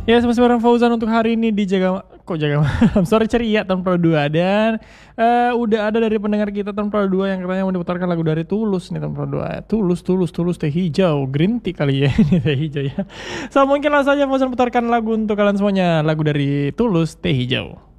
Ya, masih bareng Fauzan untuk hari ini di Jaga Malam. Sorry ceria tahun Pro 2 dan udah ada dari pendengar kita tahun Pro 2 yang katanya mau diputarkan lagu dari Tulus nih tahun Pro 2. Tulus teh hijau, green tea kali ya ini teh hijau ya. So mungkin langsung saja Fauzan putarkan lagu untuk kalian semuanya, lagu dari Tulus teh hijau.